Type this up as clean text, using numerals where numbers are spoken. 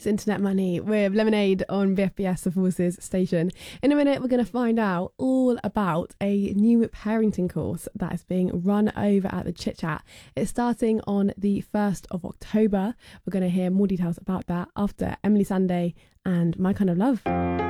It's Internet Money with Lemonade on BFBS, the Forces station. In a minute, we're going to find out all about a new parenting course that is being run over at the Chit Chat. It's starting on the 1st of October. We're going to hear more details about that after Emily Sandé and My Kind of Love.